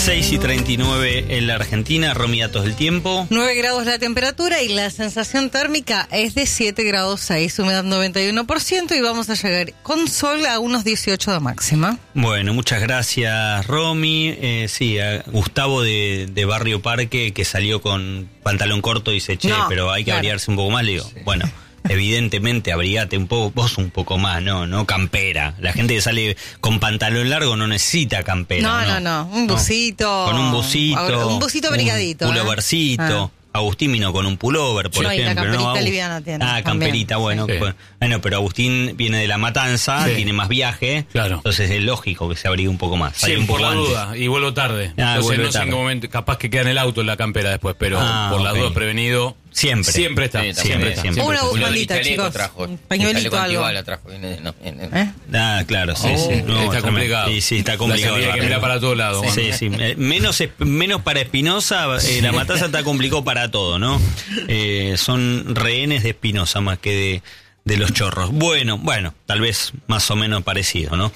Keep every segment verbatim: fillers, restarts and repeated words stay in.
seis y treinta y nueve en la Argentina, Romy, datos del tiempo. nueve grados la temperatura y la sensación térmica es de siete grados seis, humedad noventa y uno por ciento y vamos a llegar con sol a unos dieciocho de máxima. Bueno, muchas gracias, Romy. Eh, sí, a Gustavo de, de Barrio Parque, que salió con pantalón corto y dice, che, No, pero hay que claro. abrigarse un poco más. Le digo, sí. bueno... Evidentemente, abrigate un poco, vos un poco más, no, no campera. La gente que sale con pantalón largo no necesita campera. No, no, no, no, un busito. No. Con un busito. Un busito abrigadito. Un pulovercito. ¿eh? Agustín vino con un pullover, por no, ejemplo. Y la camperita ¿no? liviana tiene. Ah, camperita, bueno, Sí. pues, bueno, pero Agustín viene de La Matanza, Sí. tiene más viaje, Claro. Entonces es lógico que se abrigue un poco más. Sí, un por poco la antes. duda, y vuelvo tarde. Ah, Entonces vuelve no sé tarde. en qué momento, capaz que queda en el auto en la campera después, pero Ah, por la ok. duda prevenido. Siempre. Siempre está. Sí, siempre siempre, está. siempre. Una está. bufandita, El chaleco chicos. trajo. Un pañuelito, El chaleco algo. antibala trajo. Viene- no, en- en- ¿Eh? Ah, claro, sí, Oh, sí. está tremendo. complicado. Sí, sí, está complicado. La salida hay que el mirar barrio. para todos lados. Sí, Juan. sí. Eh, Menos, es- menos para Espinosa, eh, La Matanza está complicado para todo, ¿no? Eh, son rehenes de Espinosa más que de, de los chorros. Bueno, bueno, tal vez más o menos parecido, ¿no?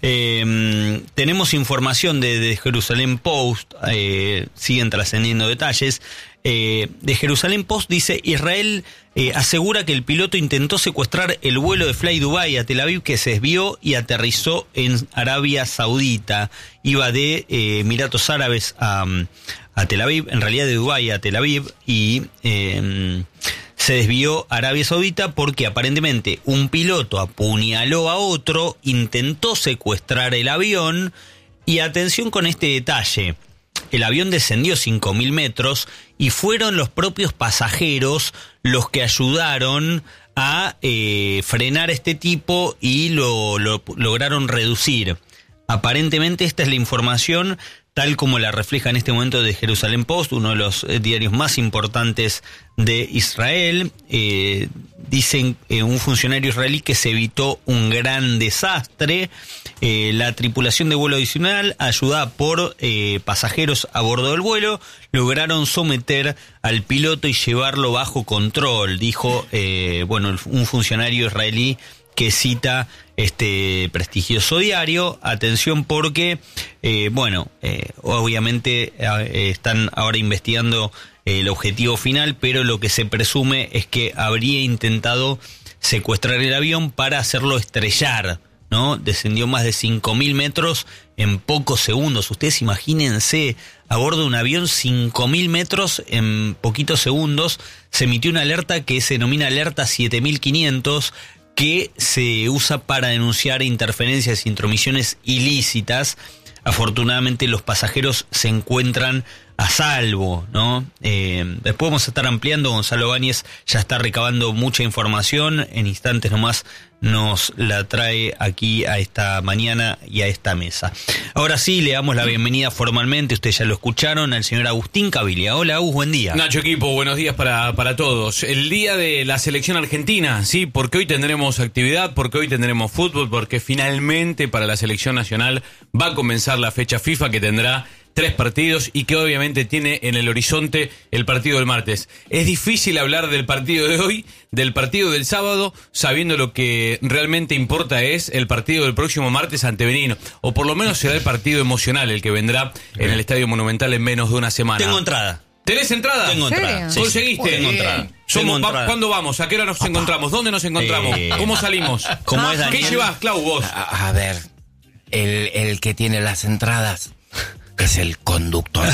Eh, tenemos información de, de Jerusalén Post, eh, siguen trascendiendo detalles. Eh, de Jerusalén Post dice, Israel eh, asegura que el piloto intentó secuestrar el vuelo de Fly Dubai a Tel Aviv, que se desvió y aterrizó en Arabia Saudita. Iba de eh, Emiratos Árabes a, a Tel Aviv, en realidad de Dubái a Tel Aviv, y eh, se desvió a Arabia Saudita porque aparentemente un piloto apuñaló a otro, intentó secuestrar el avión, y atención con este detalle. El avión descendió cinco mil metros y fueron los propios pasajeros los que ayudaron a eh, frenar a este tipo y lo, lo lograron reducir. Aparentemente esta es la información tal como la refleja en este momento de Jerusalén Post, uno de los eh, diarios más importantes de Israel. Eh, dicen eh, un funcionario israelí que se evitó un gran desastre. Eh, la tripulación de vuelo adicional, ayudada por eh, pasajeros a bordo del vuelo, lograron someter al piloto y llevarlo bajo control, dijo eh, bueno, el, un funcionario israelí que cita este prestigioso diario. Atención porque, eh, bueno, eh, obviamente eh, están ahora investigando eh, el objetivo final, pero lo que se presume es que habría intentado secuestrar el avión para hacerlo estrellar, ¿no? Descendió más de cinco mil metros en pocos segundos. Ustedes imagínense, a bordo de un avión cinco mil metros en poquitos segundos. Se emitió una alerta que se denomina alerta siete mil quinientos, que se usa para denunciar interferencias e intromisiones ilícitas. Afortunadamente los pasajeros se encuentran a salvo, ¿no? Eh, después vamos a estar ampliando. Gonzalo Báñez ya está recabando mucha información. En instantes nomás nos la trae aquí a esta mañana y a esta mesa. Ahora sí, le damos la bienvenida formalmente, ustedes ya lo escucharon, al señor Agustín Cabilia. Hola, Agus, buen día. Nacho, equipo, buenos días para, para todos. El día de la selección argentina, sí, porque hoy tendremos actividad, porque hoy tendremos fútbol, porque finalmente para la selección nacional va a comenzar la fecha FIFA, que tendrá tres partidos y que obviamente tiene en el horizonte el partido del martes. Es difícil hablar del partido de hoy, del partido del sábado, sabiendo lo que realmente importa es el partido del próximo martes ante Benín, o por lo menos será el partido emocional el que vendrá en el Estadio Monumental en menos de una semana. Tengo entrada. ¿Tenés entrada? Tengo ¿En entrada. serio? ¿Conseguiste? Tengo Muy entrada. bien. Somos, Tengo va- entrada. ¿Cuándo vamos? ¿A qué hora nos encontramos? ¿Dónde nos encontramos? Eh, ¿Cómo salimos? ¿Cómo es, ¿Qué Daniel? llevas, Clau, vos? A, a ver, el, el que tiene las entradas es el conductor,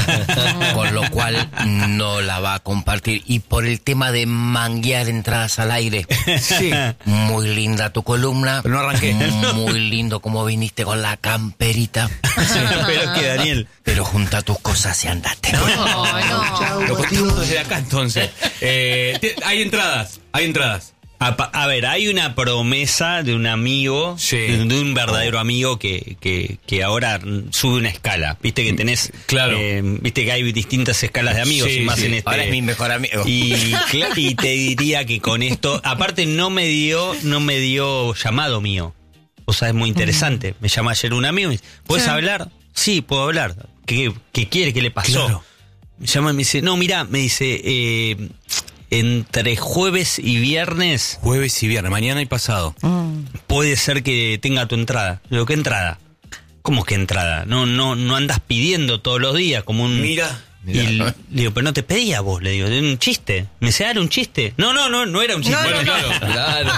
con lo cual no la va a compartir. Y por el tema de manguear entradas al aire, Sí. muy linda tu columna, Pero no arranqué. muy lindo como viniste con la camperita, Pero es que, Daniel, pero junta tus cosas y andate. No, no. Lo contamos desde acá, entonces. Eh, te- hay entradas, hay entradas. A, pa- a ver, hay una promesa de un amigo, Sí. de, de un verdadero amigo que, que, que ahora mm, sube una escala. Viste que tenés, Claro. eh, viste que hay distintas escalas de amigos, Sí, y más sí. en este. Ahora es mi mejor amigo. Y, cla- y te diría que con esto, aparte no me dio, no me dio llamado mío. O sea, es muy interesante. Me llama ayer un amigo y me dice, ¿puedes Sí. hablar? Sí, puedo hablar. ¿Qué, qué quiere? ¿Qué le pasó? Claro. Me llama y me dice, no, mirá, me dice, eh, entre jueves y viernes Jueves y viernes, mañana y pasado. puede ser que tenga tu entrada. Digo, ¿qué entrada? ¿Cómo que entrada? No, no, no andas pidiendo todos los días como un... Mira. Y le digo, pero no te pedía vos, le digo, era un chiste. Me dice, ah, era un chiste. No, no, no, no era un chiste. No, Bueno, no, no.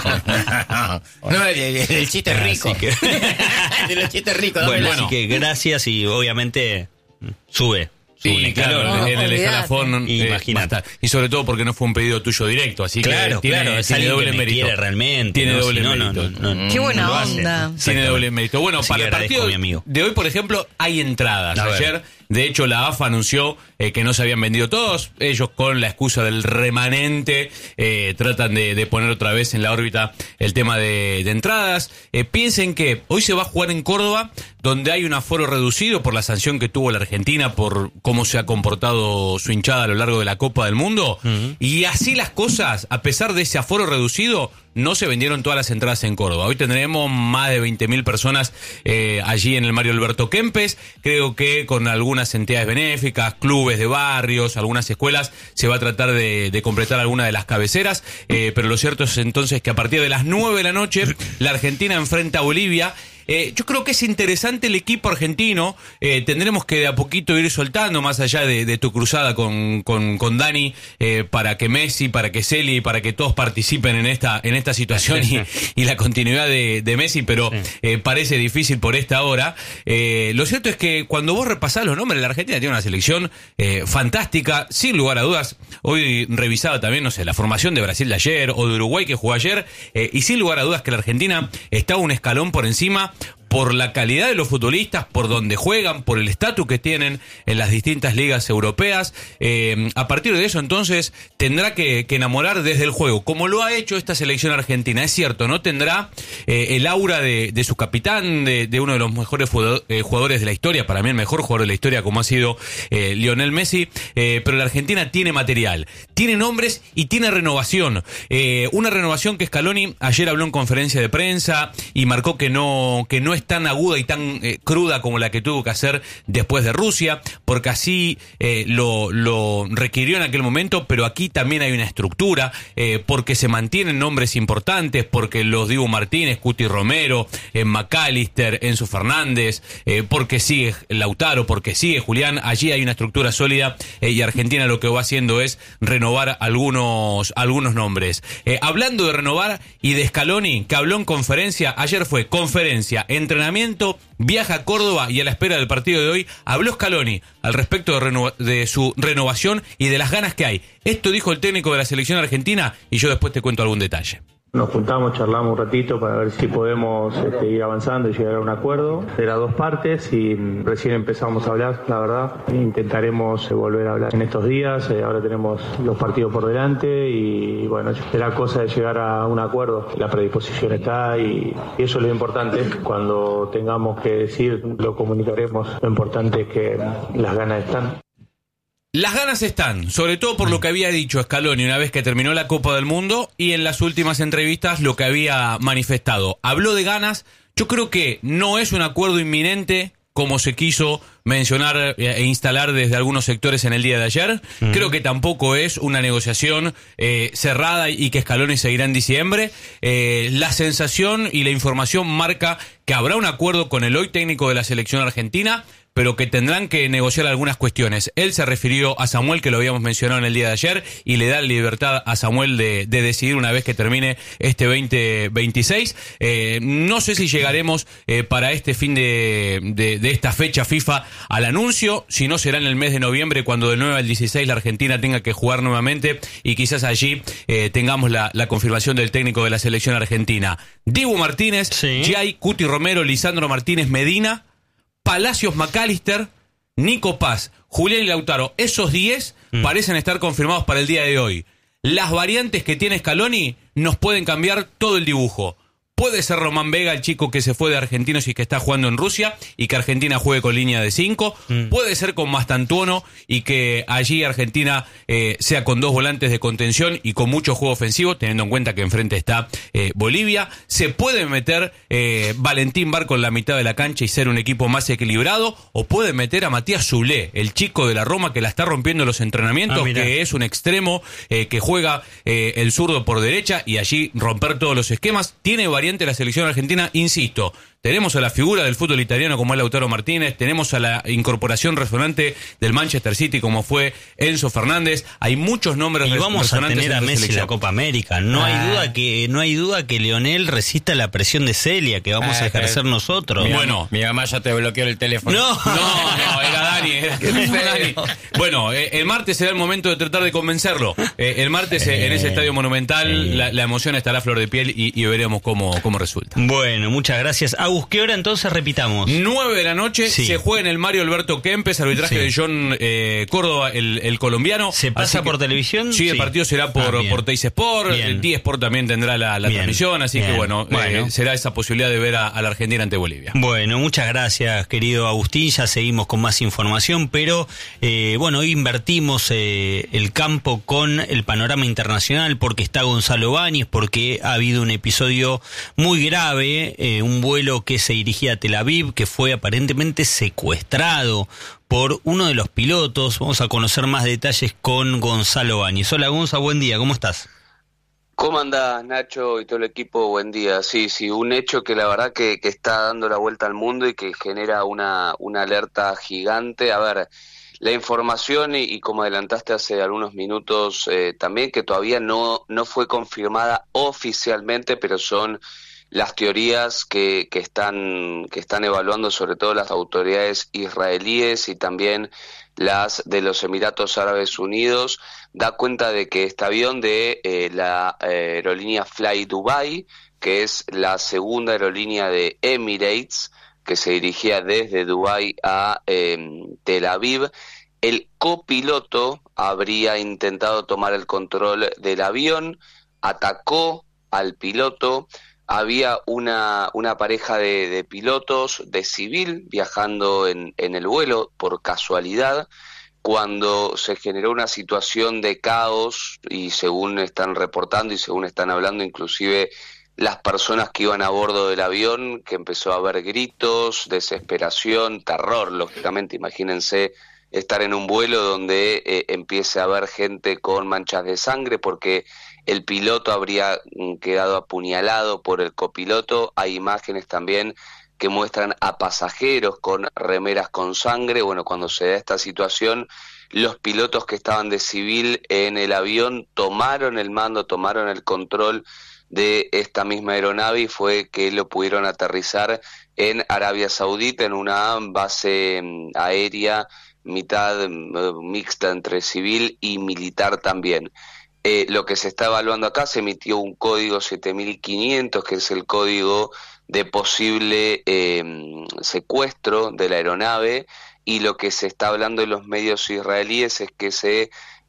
Claro. No, el, el, el chiste es rico. Así que- De los chistes ricos. Bueno, dámela. así que gracias y obviamente sube. sube un Sí, claro, escalón. No, en el olvidate. escalafón. eh, Imagínate. basta. Y sobre todo porque no fue un pedido tuyo directo, así Claro, que tiene, claro, es tiene alguien doble que me mérito. quiere realmente. Tiene ¿no? doble Si no, no, mérito. no, no, Qué no buena lo hace. onda. Tiene Exactamente. doble mérito. Bueno, Así para que el agradezco partido a mi amigo. de hoy, por ejemplo, hay entradas. A ver. Ayer, de hecho, la A F A anunció eh, que no se habían vendido todos. Ellos, con la excusa del remanente, eh, tratan de, de poner otra vez en la órbita el tema de, de entradas. Eh, piensen que hoy se va a jugar en Córdoba, donde hay un aforo reducido por la sanción que tuvo la Argentina por cómo se ha comportado su hinchada a lo largo de la Copa del Mundo. Uh-huh. Y así las cosas, a pesar de ese aforo reducido, no se vendieron todas las entradas en Córdoba. Hoy tendremos más de veinte mil personas eh, allí en el Mario Alberto Kempes. Creo que con algunas entidades benéficas, clubes de barrios, algunas escuelas, se va a tratar de, de completar alguna de las cabeceras. Eh, pero lo cierto es entonces que a partir de las nueve de la noche, la Argentina enfrenta a Bolivia. Eh, yo creo que es interesante el equipo argentino. Eh, tendremos que de a poquito ir soltando, más allá de, de tu cruzada con, con, con Dani, eh, para que Messi, para que Celi, para que todos participen en esta en esta situación y, y la continuidad de, de Messi, pero eh, parece difícil por esta hora. Eh, lo cierto es que cuando vos repasás los nombres, la Argentina tiene una selección eh, fantástica, sin lugar a dudas. Hoy revisaba también, no sé, la formación de Brasil de ayer o de Uruguay que jugó ayer, eh, y sin lugar a dudas que la Argentina está un escalón por encima por la calidad de los futbolistas, por donde juegan, por el estatus que tienen en las distintas ligas europeas. Eh, a partir de eso, entonces, tendrá que, que enamorar desde el juego, como lo ha hecho esta selección argentina. Es cierto, no tendrá eh, el aura de, de su capitán, de, de uno de los mejores jugadores de la historia, para mí el mejor jugador de la historia, como ha sido eh, Lionel Messi, eh, pero la Argentina tiene material, tiene nombres y tiene renovación. Eh, una renovación que Scaloni ayer habló en conferencia de prensa y marcó que no, que no es tan aguda y tan eh, cruda como la que tuvo que hacer después de Rusia, porque así eh, lo, lo requirió en aquel momento, pero aquí también hay una estructura, eh, porque se mantienen nombres importantes, porque los Dibu Martínez, Cuti Romero, eh, McAllister, Enzo Fernández, eh, porque sigue Lautaro, porque sigue Julián, allí hay una estructura sólida, eh, y Argentina lo que va haciendo es renovar algunos, algunos nombres. Eh, hablando de renovar y de Scaloni, que habló en conferencia, ayer fue conferencia, entrenamiento, viaja a Córdoba y a la espera del partido de hoy, habló Scaloni al respecto de, reno- de su renovación y de las ganas que hay. Esto dijo el técnico de la selección argentina y yo después te cuento algún detalle. Nos juntamos, charlamos un ratito para ver si podemos este, ir avanzando y llegar a un acuerdo de las dos partes y recién empezamos a hablar, la verdad. Intentaremos eh, volver a hablar en estos días, eh, ahora tenemos los partidos por delante y bueno, será cosa de llegar a un acuerdo. La predisposición está y, y eso es lo importante. Cuando tengamos que decir, lo comunicaremos. Lo importante es que las ganas están. Las ganas están, sobre todo por lo que había dicho Scaloni una vez que terminó la Copa del Mundo y en las últimas entrevistas lo que había manifestado. Habló de ganas, yo creo que no es un acuerdo inminente como se quiso mencionar e instalar desde algunos sectores en el día de ayer. Uh-huh. Creo que tampoco es una negociación eh, cerrada y que Scaloni seguirá en diciembre. Eh, la sensación y la información marca que habrá un acuerdo con el hoy técnico de la selección argentina, pero que tendrán que negociar algunas cuestiones. Él se refirió a Samuel, que lo habíamos mencionado en el día de ayer, y le da libertad a Samuel de, de decidir una vez que termine este veinte veintiséis. Eh, no sé si llegaremos eh, para este fin de, de, de esta fecha FIFA al anuncio, si no será en el mes de noviembre, cuando del nueve al dieciséis la Argentina tenga que jugar nuevamente, y quizás allí eh, tengamos la, la confirmación del técnico de la selección argentina. Dibu Martínez, sí. Giai, Cuti Romero, Lisandro Martínez Medina, Palacios, McAllister, Nico Paz, Julián y Lautaro. Esos diez mm. parecen estar confirmados para el día de hoy. Las variantes que tiene Scaloni nos pueden cambiar todo el dibujo. Puede ser Román Vega, el chico que se fue de Argentinos y que está jugando en Rusia, y que Argentina juegue con línea de cinco. Mm. Puede ser con Mastantuono y que allí Argentina eh, sea con dos volantes de contención y con mucho juego ofensivo, teniendo en cuenta que enfrente está eh, Bolivia. Se puede meter eh, Valentín Barco en la mitad de la cancha y ser un equipo más equilibrado, o puede meter a Matías Zulé, el chico de la Roma que la está rompiendo en los entrenamientos, ah, que es un extremo eh, que juega eh, el zurdo por derecha y allí romper todos los esquemas. Tiene variantes variante de la selección argentina, insisto, tenemos a la figura del fútbol italiano como es Lautaro Martínez, tenemos a la incorporación resonante del Manchester City como fue Enzo Fernández, hay muchos nombres y vamos resonantes a tener a Messi en la Copa América. No ah. hay duda que no hay duda que Lionel resista la presión de Celia que vamos ah, a ejercer nosotros. Mi bueno, mi mamá ya te bloqueó el teléfono. No, no, no era Dani, era Dani. Bueno, eh, el martes será el momento de tratar de convencerlo. Eh, el martes eh, en ese estadio monumental eh. la, la emoción estará a flor de piel y, y veremos cómo, cómo resulta. Bueno, muchas gracias. Agus, ¿qué hora entonces repitamos? nueve de la noche sí. Se juega en el Mario Alberto Kempes, arbitraje sí. de John eh, Córdoba, el, el colombiano. ¿Se pasa que, por televisión? Sí, el sí. partido será por, ah, por Teis Sport, el T Sport también tendrá la, la transmisión, así bien. que bueno, bueno. Eh, será esa posibilidad de ver a, a la Argentina ante Bolivia. Bueno, muchas gracias, querido Agustín, ya seguimos con más información, pero eh, bueno, hoy invertimos eh, el campo con el panorama internacional porque está Gonzalo Báñez, porque ha habido un episodio muy grave, eh, un vuelo que se dirigía a Tel Aviv, que fue aparentemente secuestrado por uno de los pilotos. Vamos a conocer más detalles con Gonzalo Báñez. Hola Gonza, buen día, ¿cómo estás? ¿Cómo andás, Nacho, y todo el equipo? Buen día. Sí, sí, un hecho que la verdad que, que está dando la vuelta al mundo y que genera una, una alerta gigante. A ver, la información, y, y como adelantaste hace algunos minutos eh, también, que todavía no, no fue confirmada oficialmente, pero son las teorías que, que están que están evaluando sobre todo las autoridades israelíes y también las de los Emiratos Árabes Unidos, da cuenta de que este avión de eh, la eh, aerolínea Fly Dubai, que es la segunda aerolínea de Emirates, que se dirigía desde Dubái a eh, Tel Aviv, el copiloto habría intentado tomar el control del avión, atacó al piloto. Había una, una pareja de, de pilotos de civil viajando en, en el vuelo por casualidad, cuando se generó una situación de caos y según están reportando y según están hablando inclusive las personas que iban a bordo del avión, que empezó a haber gritos, desesperación, terror, lógicamente, imagínense estar en un vuelo donde eh, empiece a haber gente con manchas de sangre porque el piloto habría quedado apuñalado por el copiloto. Hay imágenes también que muestran a pasajeros con remeras con sangre. Bueno, cuando se da esta situación, los pilotos que estaban de civil en el avión tomaron el mando, tomaron el control de esta misma aeronave y fue que lo pudieron aterrizar en Arabia Saudita, en una base aérea mitad mixta entre civil y militar también. Eh, lo que se está evaluando acá, se emitió un código siete mil quinientos, que es el código de posible eh, secuestro de la aeronave, y lo que se está hablando en los medios israelíes es que se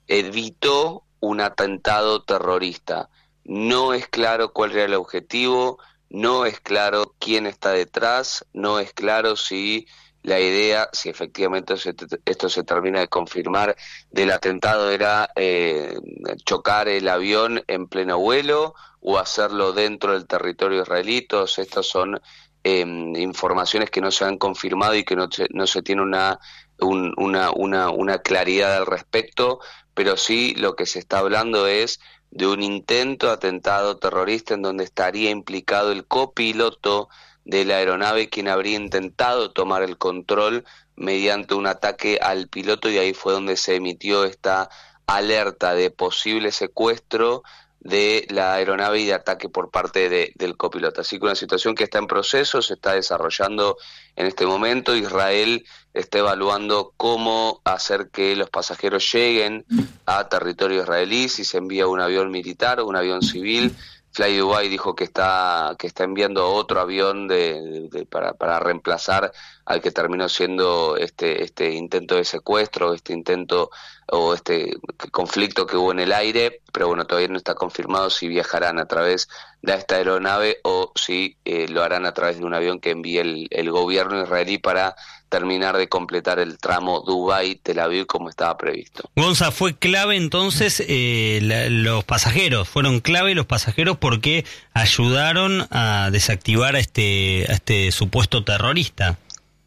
evitó un atentado terrorista. No es claro cuál era el objetivo, no es claro quién está detrás, no es claro si la idea, si efectivamente esto se termina de confirmar, del atentado era eh, chocar el avión en pleno vuelo o hacerlo dentro del territorio israelí. Todas estas son eh, informaciones que no se han confirmado y que no se, no se tiene una, un, una, una, una claridad al respecto, pero sí lo que se está hablando es de un intento de atentado terrorista en donde estaría implicado el copiloto de la aeronave, quien habría intentado tomar el control mediante un ataque al piloto, y ahí fue donde se emitió esta alerta de posible secuestro de la aeronave y de ataque por parte de, del copiloto. Así que una situación que está en proceso, se está desarrollando en este momento. Israel está evaluando cómo hacer que los pasajeros lleguen a territorio israelí, si se envía un avión militar o un avión civil. Fly Dubai dijo que está que está enviando otro avión de, de, de, para, para reemplazar al que terminó siendo este este intento de secuestro, este intento o este conflicto que hubo en el aire, pero bueno, todavía no está confirmado si viajarán a través de esta aeronave o si eh, lo harán a través de un avión que envíe el, el gobierno israelí para terminar de completar el tramo Dubái-Tel Aviv como estaba previsto. Gonza, fue clave entonces eh, la, los pasajeros, fueron clave los pasajeros porque ayudaron a desactivar a este, a este supuesto terrorista.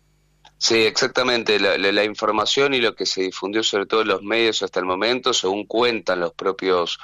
Sí, exactamente. La, la, la información y lo que se difundió sobre todo en los medios hasta el momento, según cuentan los propios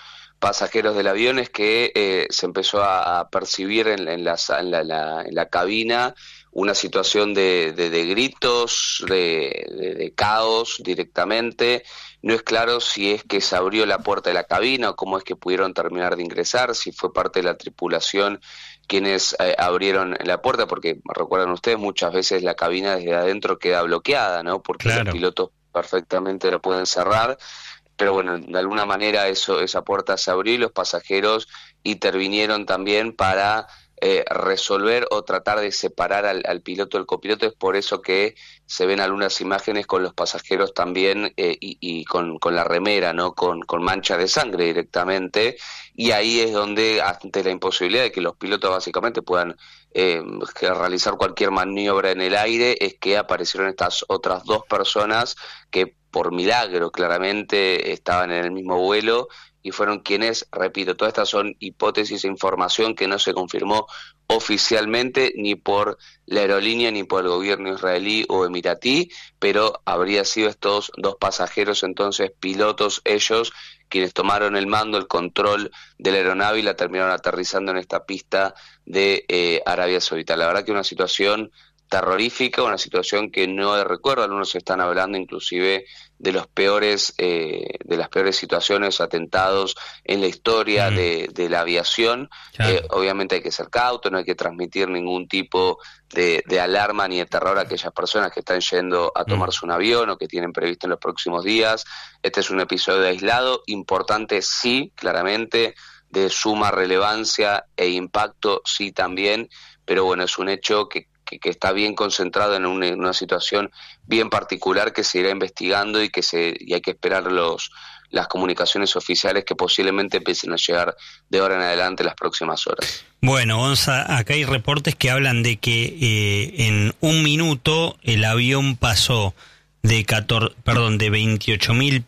pasajeros del avión es que eh, se empezó a, a percibir en, en, la, en, la, la, en la cabina una situación de, de, de gritos, de, de, de caos directamente. No es claro si es que se abrió la puerta de la cabina o cómo es que pudieron terminar de ingresar, si fue parte de la tripulación quienes eh, abrieron la puerta, porque recuerdan ustedes, muchas veces la cabina desde adentro queda bloqueada, ¿no? Porque claro, los pilotos perfectamente la pueden cerrar. Pero bueno, de alguna manera eso, esa puerta se abrió y los pasajeros intervinieron también para eh, resolver o tratar de separar al, al piloto del copiloto. Es por eso que se ven algunas imágenes con los pasajeros también eh, y, y con, con la remera, ¿no? Con, con mancha de sangre directamente. Y ahí es donde, ante la imposibilidad de que los pilotos básicamente puedan eh, realizar cualquier maniobra en el aire, es que aparecieron estas otras dos personas que por milagro claramente estaban en el mismo vuelo y fueron quienes, repito, todas estas son hipótesis e información que no se confirmó oficialmente ni por la aerolínea ni por el gobierno israelí o emiratí, pero habría sido estos dos pasajeros, entonces pilotos ellos, quienes tomaron el mando, el control de la aeronave y la terminaron aterrizando en esta pista de eh, Arabia Saudita. La verdad que una situación terrorífica, una situación que no de recuerdo, algunos están hablando inclusive de los peores, eh, de las peores situaciones, atentados en la historia mm. de, de la aviación. Claro. Eh, obviamente hay que ser cauto, no hay que transmitir ningún tipo de, de alarma ni de terror a aquellas personas que están yendo a tomarse mm. un avión o que tienen previsto en los próximos días. Este es un episodio aislado, importante sí, claramente, de suma relevancia e impacto sí también, pero bueno, es un hecho que Que, que está bien concentrado en una, en una situación bien particular que se irá investigando y que se y hay que esperar los las comunicaciones oficiales que posiblemente empiecen a llegar de ahora en adelante las próximas horas. Bueno, Gonza, acá hay reportes que hablan de que eh, en un minuto el avión pasó de catorce, perdón, de veintiocho mil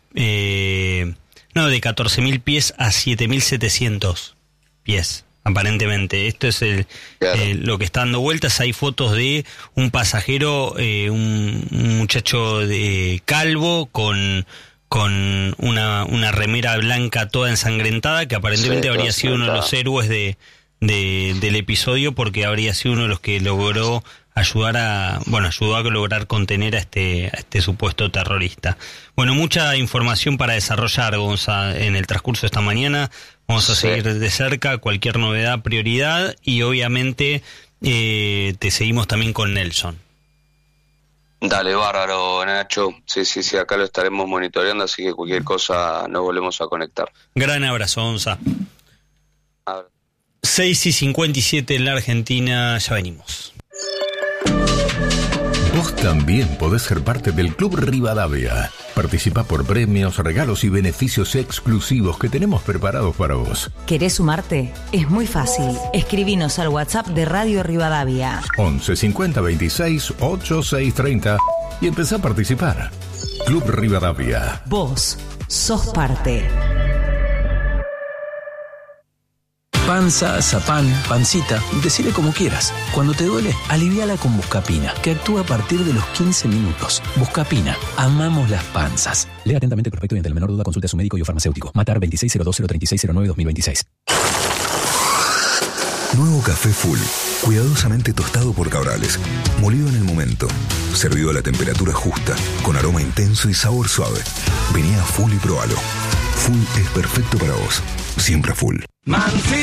eh, no, de catorce mil pies a siete mil setecientos pies. Aparentemente, esto es el, claro. eh, lo que está dando vueltas. Hay fotos de un pasajero, eh, un, un muchacho de calvo con con una, una remera blanca toda ensangrentada, que aparentemente sí, habría sido uno de los héroes de, de del episodio, porque habría sido uno de los que logró ayudar a, bueno, ayudó a lograr contener a este, a este supuesto terrorista. Bueno, mucha información para desarrollar, Gonza, en el transcurso de esta mañana. Vamos a sí. seguir de cerca cualquier novedad, prioridad, y obviamente eh, te seguimos también con Nelson. Dale, bárbaro, Nacho. Sí, sí, sí, acá lo estaremos monitoreando, así que cualquier cosa nos volvemos a conectar. Gran abrazo, Gonza. seis y cincuenta y siete en la Argentina, ya venimos. Vos también podés ser parte del Club Rivadavia. Participa por premios, regalos y beneficios exclusivos que tenemos preparados para vos. ¿Querés sumarte? Es muy fácil. Escribinos al WhatsApp de Radio Rivadavia. once cincuenta veintiséis ochenta y seis treinta y empezá a participar. Club Rivadavia. Vos sos parte. Panza, zapán, pancita, decile como quieras. Cuando te duele, aliviala con Buscapina, que actúa a partir de los quince minutos. Buscapina, amamos las panzas. Lea atentamente el prospecto y ante la menor duda consulte a su médico y o farmacéutico. Matar veintiséis cero dos cero treinta y seis cero nueve dos mil veintiséis. Nuevo café Full, cuidadosamente tostado por Cabrales, molido en el momento, servido a la temperatura justa, con aroma intenso y sabor suave. Vení a Full y probalo. Full es perfecto para vos, siempre Full. Manfil